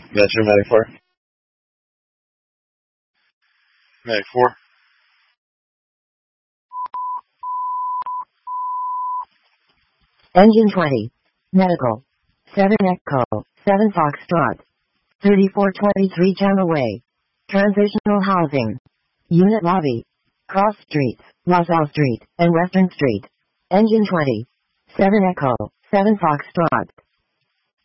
Metro Medic 4. Medic 4. Engine 20. Medical. 7 Echo. 7 Foxtrot. 3423 Channel Way. Transitional housing. Unit lobby. Cross Streets, LaSalle Street, and Western Street. Engine 20. 7 Echo. 7 Foxtrot.